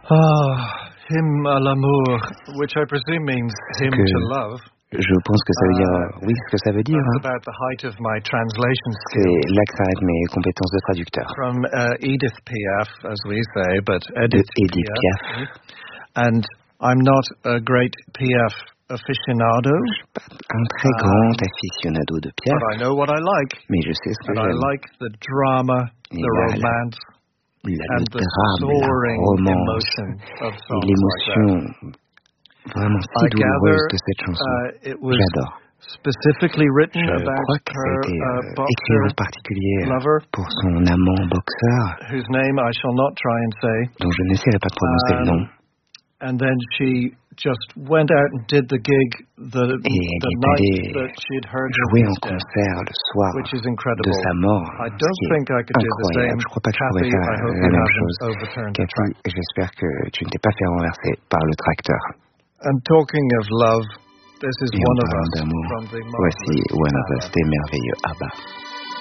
Hymne à l'amour, which I presume means hymn to love. Je pense que ça veut dire, oui, ce que ça veut dire. That's about the height of my translation C'est skills. là que s'arrêtent mes compétences de traducteur. From Edith Piaf, as we say, but Edith Piaf. And I'm not a great Piaf aficionado. Je suis pas un très grand aficionado de Piaf. But I know what I like. Mais je sais ce que j'aime. I like the drama, the romance, and the soaring emotion of songs et l'émotion vraiment si douloureuse de cette chanson. J'adore. Specifically written Je about crois que ça a été écrit en particulier pour son amant boxeur, whose name I shall not try and say, dont je n'essaierai pas de prononcer le nom. And then she just went out and did the gig the night that she'd heard jouer en concert le soir de sa mort. I don't think I could do the same. Je crois pas que je pourrais faire la même chose. Cathy, j'espère que tu ne t'es pas fait renverser par le tracteur. And talking of love, this is Et One en of parlant Us d'amour, from the voici One of Us des merveilleux ABBA.